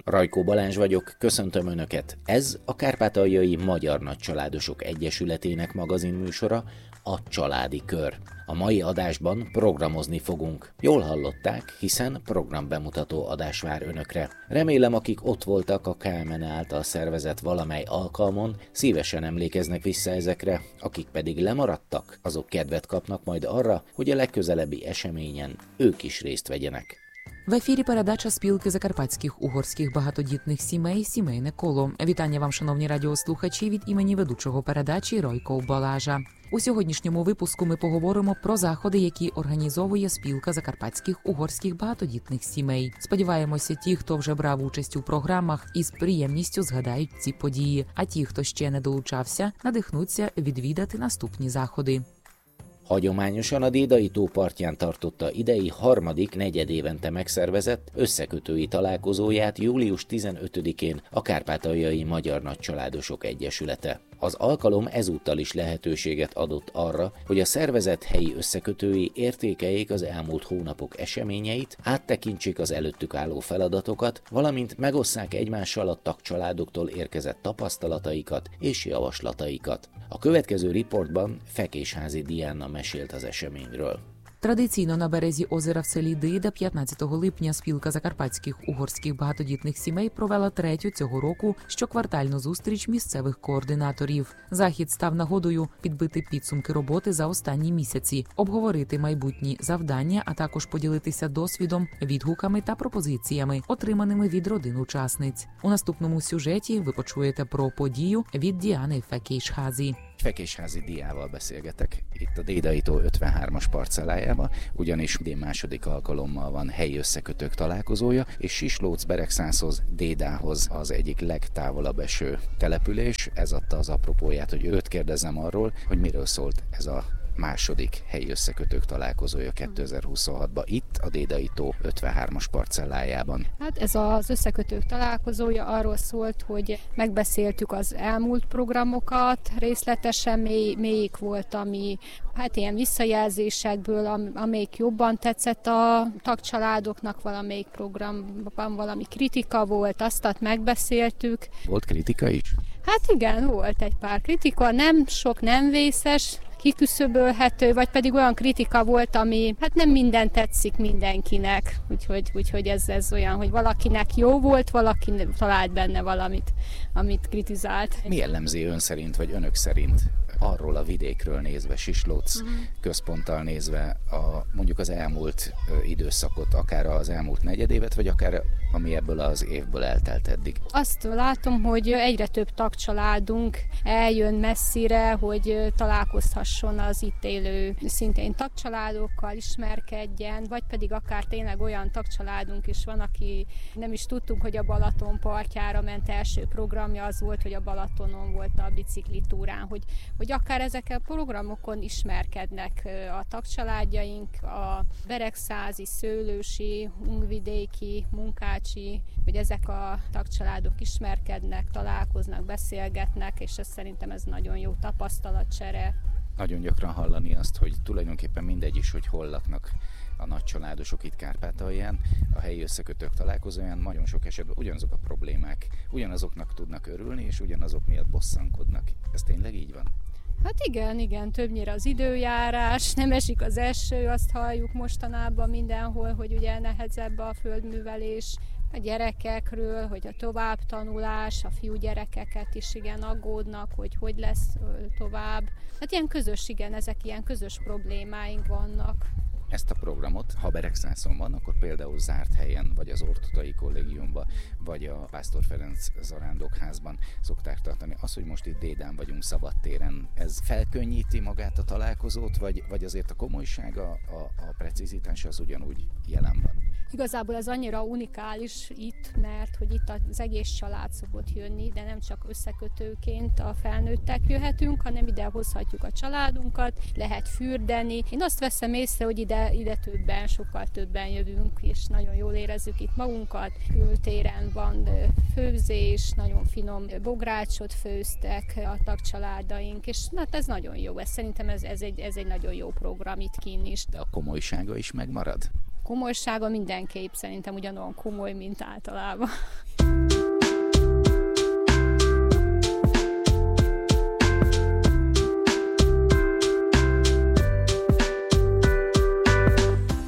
Rajkó Balázs vagyok, köszöntöm Önöket. Ez a Kárpátaljai Magyar Nagycsaládosok Egyesületének magazinműsora, a Családi Kör. A mai adásban programozni fogunk. Jól hallották, hiszen programbemutató adás vár Önökre. Remélem, akik ott voltak a KMN által szervezett valamely alkalmon, szívesen emlékeznek vissza ezekre, akik pedig lemaradtak, azok kedvet kapnak majd arra, hogy a legközelebbi eseményen ők is részt vegyenek. В ефірі передача спілки закарпатських угорських багатодітних сімей «Сімейне коло». Вітання вам, шановні радіослухачі, від імені ведучого передачі Ройко Балажа. У сьогоднішньому випуску ми поговоримо про заходи, які організовує спілка закарпатських угорських багатодітних сімей. Сподіваємося, ті, хто вже брав участь у програмах, із приємністю згадають ці події, а ті, хто ще не долучався, надихнуться відвідати наступні заходи. Hagyományosan a Dédai tó partján tartotta idei harmadik negyedévente megszervezett összekötői találkozóját július 15-én a Kárpátaljai Magyar Nagycsaládosok Egyesülete. Az alkalom ezúttal is lehetőséget adott arra, hogy a szervezet helyi összekötői értékeljék az elmúlt hónapok eseményeit, áttekintsék az előttük álló feladatokat, valamint megosszák egymással a tagcsaládoktól érkezett tapasztalataikat és javaslataikat. A következő riportban Fekésházi Diana mesélt az eseményről. Традиційно на березі озера в селі Дида 15 липня спілка закарпатських угорських багатодітних сімей провела третю цього року щоквартальну зустріч місцевих координаторів. Захід став нагодою підбити підсумки роботи за останні місяці, обговорити майбутні завдання, а також поділитися досвідом, відгуками та пропозиціями, отриманими від родин учасниць. У наступному сюжеті ви почуєте про подію від Діани Фекésházi. Fekésházi Diával beszélgetek itt a Dédai tó 53-as parcellájában, ugyanis idén második alkalommal van helyi összekötők találkozója, és Sislóc-Beregszászhoz, Dédához az egyik legtávolabb eső település. Ez adta az apropóját, hogy őt kérdezzem arról, hogy miről szólt ez a második helyi összekötők találkozója 2026-ban itt a Dédai tó 53-as parcellájában. Hát ez az összekötők találkozója arról szólt, hogy megbeszéltük az elmúlt programokat, részletesen melyik volt, ami hát ilyen visszajelzésekből, amelyik jobban tetszett a tagcsaládoknak, valamelyik programban valami kritika volt, azt megbeszéltük. Volt kritika is? Hát igen, volt egy pár kritika, nem sok, nem vészes, kiküszöbölhető, vagy pedig olyan kritika volt, ami hát nem minden tetszik mindenkinek, úgyhogy ez olyan, hogy valakinek jó volt, valaki talált benne valamit, amit kritizált. Mi jellemzi ön szerint, vagy önök szerint arról a vidékről nézve, Sislóc központtal nézve mondjuk az elmúlt időszakot, akár az elmúlt negyedévet, vagy akár ami ebből az évből eltelt eddig? Azt látom, hogy egyre több tagcsaládunk eljön messzire, hogy találkozhasson az itt élő szintén tagcsaládokkal, ismerkedjen, vagy pedig akár tényleg olyan tagcsaládunk is van, aki nem is tudtunk, hogy a Balaton partjára ment. Első programja az volt, hogy a Balatonon volt a biciklitúrán, hogy akár ezekkel a programokon ismerkednek a tagcsaládjaink, a beregszázi, szőlősi, ungvidéki, munkácsi, hogy ezek a tagcsaládok ismerkednek, találkoznak, beszélgetnek, és szerintem ez nagyon jó tapasztalatcsere. Nagyon gyakran hallani azt, hogy tulajdonképpen mindegy is, hogy hol laknak a nagycsaládosok itt Kárpátalján, a helyi összekötők találkozóján nagyon sok esetben ugyanazok a problémák, ugyanazoknak tudnak örülni, és ugyanazok miatt bosszankodnak. Ez tényleg így van? Hát igen, többnyire az időjárás, nem esik az eső, azt halljuk mostanában mindenhol, hogy ugye nehezebb a földművelés, a gyerekekről, hogy a továbbtanulás, a fiúgyerekeket is igen aggódnak, hogy lesz tovább. Hát ilyen közös, ezek ilyen közös problémáink vannak. Ezt a programot, ha Beregszászon van, akkor például zárt helyen, vagy az Ortotai Kollégiumban, vagy a Pásztor Ferenc Zarándokházban szokták tartani. Az, hogy most itt Dédán vagyunk szabadtéren, ez felkönnyíti magát a találkozót, vagy azért a komolysága, a precizitása az ugyanúgy jelen van? Igazából ez annyira unikális itt, mert hogy itt az egész család szokott jönni, de nem csak összekötőként a felnőttek jöhetünk, hanem ide hozhatjuk a családunkat, lehet fürdeni. Én azt veszem észre, hogy ide többen, sokkal többen jövünk, és nagyon jól érezzük itt magunkat. Kültéren van főzés, nagyon finom bográcsot főztek a tagcsaládaink, és hát ez nagyon jó. Szerintem ez egy nagyon jó program itt kinn is. De a komolysága is megmarad? Komolysága mindenképp szerintem ugyanolyan komoly, mint általában.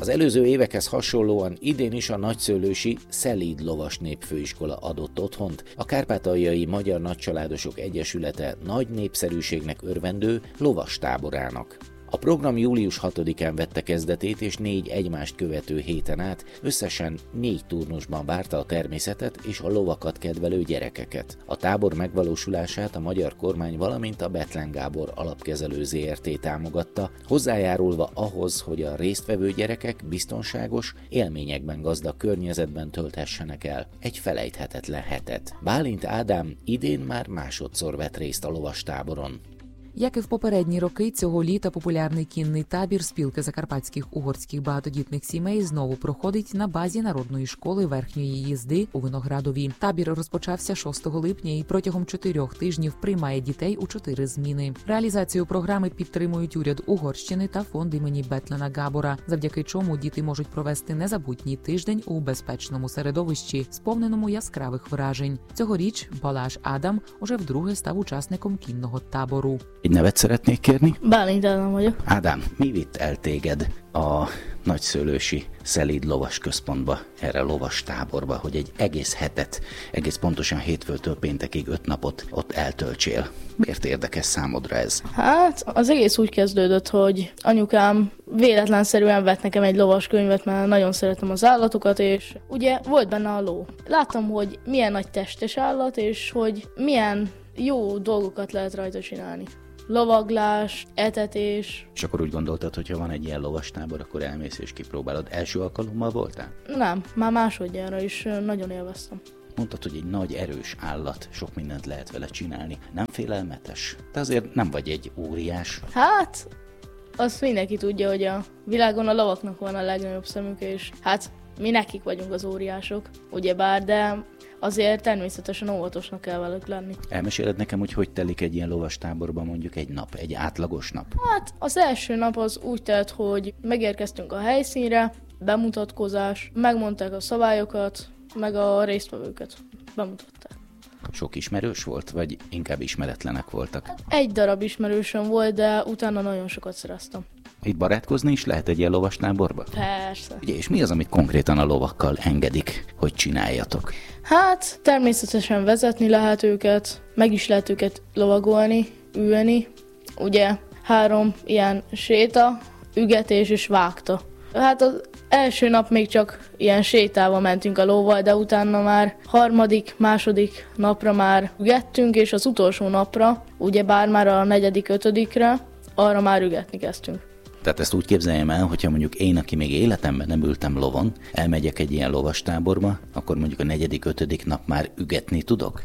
Az előző évekhez hasonlóan idén is a nagyszőlősi Szelíd Lovas Népfőiskola adott otthont a Kárpátaljai Magyar Nagycsaládosok Egyesülete nagy népszerűségnek örvendő lovastáborának. A program július 6-án vette kezdetét, és 4 egymást követő héten át összesen 4 turnusban várta a természetet és a lovakat kedvelő gyerekeket. A tábor megvalósulását a magyar kormány, valamint a Bethlen Gábor Alapkezelő Zrt. Támogatta, hozzájárulva ahhoz, hogy a résztvevő gyerekek biztonságos, élményekben gazdag környezetben tölthessenek el egy felejthetetlen hetet. Bálint Ádám idén már másodszor vett részt a lovastáboron. Як і в попередні роки, цього літа популярний кінний табір спілки закарпатських угорських багатодітних сімей знову проходить на базі Народної школи верхньої їзди у Виноградові. Табір розпочався 6 липня і протягом 4 тижнів приймає дітей у 4 зміни. Реалізацію програми підтримують уряд Угорщини та фонд імені Бетлена Габора, завдяки чому діти можуть провести незабутній тиждень у безпечному середовищі, сповненому яскравих вражень. Цьогоріч Балázs Ádám уже вдруге став учасником кінного табору. Egy nevet szeretnék kérni? Bálint Ádám vagyok. Ádám, mi vitt el téged a nagyszőlősi Szelíd Lovas Központba, erre a lovas táborba, hogy egy egész hetet, egész pontosan hétfőtől péntekig 5 napot ott eltöltsél? Miért érdekes számodra ez? Hát az egész úgy kezdődött, hogy anyukám véletlenszerűen vett nekem egy lovas könyvet, mert nagyon szeretem az állatokat, és ugye volt benne a ló. Láttam, hogy milyen nagy testes állat, és hogy milyen jó dolgokat lehet rajta csinálni. Lovaglás, etetés. És akkor úgy gondoltad, hogy ha van egy ilyen lovastábor, akkor elmész és kipróbálod. Első alkalommal voltál? Nem, már másodjára is nagyon élveztem. Mondtad, hogy egy nagy, erős állat, sok mindent lehet vele csinálni. Nem félelmetes? Te azért nem vagy egy óriás. Hát, azt mindenki tudja, hogy a világon a lovaknak van a legnagyobb szemük, és hát mi nekik vagyunk az óriások, ugyebár, de azért természetesen óvatosnak kell velük lenni. Elmeséled nekem, hogy telik egy ilyen lovastáborban mondjuk egy nap, egy átlagos nap? Hát az első nap az úgy telt, hogy megérkeztünk a helyszínre, bemutatkozás, megmondták a szabályokat, meg a résztvevőket bemutatták. Sok ismerős volt, vagy inkább ismeretlenek voltak? Hát egy darab ismerősöm volt, de utána nagyon sokat szereztem. Itt barátkozni is lehet egy ilyen lovastáborban? Persze. Ugye, és mi az, amit konkrétan a lovakkal engedik, hogy csináljatok? Hát természetesen vezetni lehet őket, meg is lehet őket lovagolni, ülni. Ugye 3 ilyen séta, ügetés és vágta. Hát az első nap még csak ilyen sétával mentünk a lóval, de utána már harmadik, második napra már ügettünk, és az utolsó napra, ugyebár már a 4., 5-re, arra már ügetni kezdtünk. Tehát ezt úgy képzeljem el, hogyha mondjuk én, aki még életemben nem ültem lovon, elmegyek egy ilyen lovastáborba, akkor mondjuk a 4., 5. nap már ügetni tudok?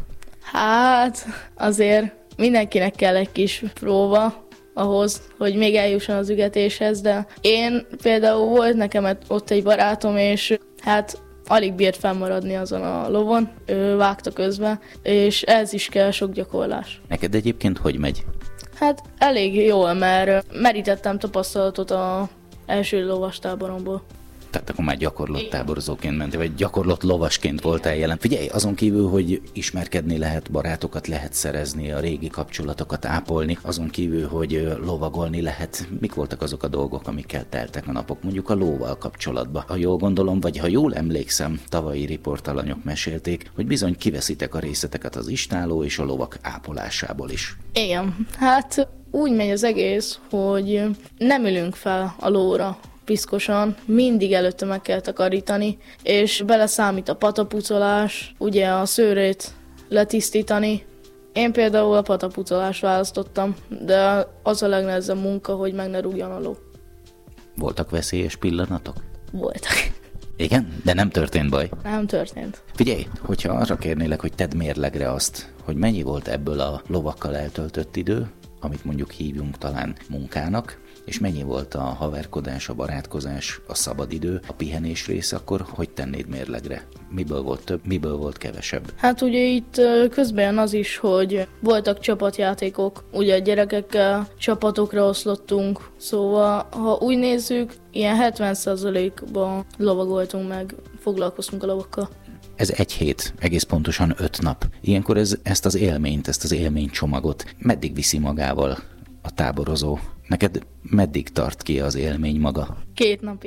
Hát azért mindenkinek kell egy kis próba ahhoz, hogy még eljusson az ügetéshez, de én például volt nekem ott egy barátom, és hát alig bírt fennmaradni azon a lovon, ő vágta közben, és ez is kell sok gyakorlás. Neked egyébként hogy megy? Hát elég jól, mert merítettem tapasztalatot az első lovastáboromból. Tehát akkor már gyakorlott táborozóként mentél, vagy gyakorlott lovasként voltál jelen. Figyelj, azon kívül, hogy ismerkedni lehet, barátokat lehet szerezni, a régi kapcsolatokat ápolni, azon kívül, hogy lovagolni lehet. Mik voltak azok a dolgok, amikkel teltek a napok, mondjuk a lóval kapcsolatban? Ha jól gondolom, vagy ha jól emlékszem, tavalyi riportalanyok mesélték, hogy bizony kiveszitek a részleteket az istálló és a lovak ápolásából is. Igen, hát úgy megy az egész, hogy nem ülünk fel a lóra piszkosan, mindig előtte meg kell takarítani, és beleszámít a patapucolás, ugye a szőrét letisztítani. Én például a patapucolást választottam, de az a legnehezebb munka, hogy meg ne rúgjon a ló. Voltak veszélyes pillanatok? Voltak. Igen? De nem történt baj? Nem történt. Figyelj, hogyha arra kérnélek, hogy tedd mérlegre azt, hogy mennyi volt ebből a lovakkal eltöltött idő, amit mondjuk hívjunk talán munkának, és mennyi volt a haverkodás, a barátkozás, a szabadidő, a pihenés rész, akkor hogy tennéd mérlegre? Miből volt több, miből volt kevesebb? Hát ugye itt közben jön az is, hogy voltak csapatjátékok, ugye a gyerekekkel csapatokra oszlottunk, szóval ha úgy nézzük, ilyen 70%-ban lovagoltunk meg, foglalkoztunk a lovakkal. Ez egy hét, egész pontosan 5 nap. Ilyenkor ezt az élményt, ezt az élménycsomagot meddig viszi magával a táborozó? Neked meddig tart ki az élmény maga? 2 napig.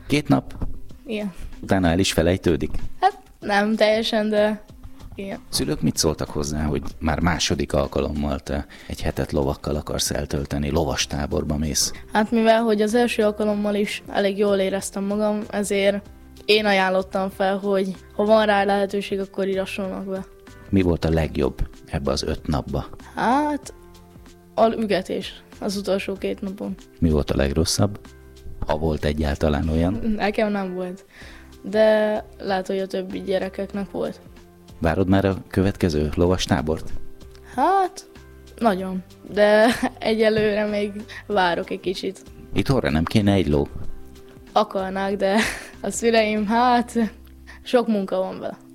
2 nap? Igen. Utána el is felejtődik? Hát nem teljesen, de igen. Szülők mit szóltak hozzá, hogy már második alkalommal te egy hetet lovakkal akarsz eltölteni, lovastáborba mész? Hát mivel, hogy az első alkalommal is elég jól éreztem magam, ezért én ajánlottam fel, hogy ha van rá lehetőség, akkor írassanak be. Mi volt a legjobb ebbe az 5 napba? Hát a ügetés az utolsó 2 napon. Mi volt a legrosszabb? Ha volt egyáltalán olyan? Nekem nem volt, de lehet, hogy a többi gyerekeknek volt. Várod már a következő lovastábort? Hát, nagyon, de egyelőre még várok egy kicsit. Itthonra nem kéne egy ló? Akarnák, de a szüleim, hát sok munka van vele.